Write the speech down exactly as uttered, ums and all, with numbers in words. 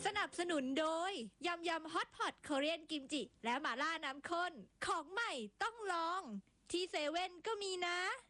สนับสนุนโดยยำยำฮอตพอตคอเรียนกิมจิและหม่าล่าน้ำข้นของใหม่ต้องลองที่เซเว่นก็มีนะ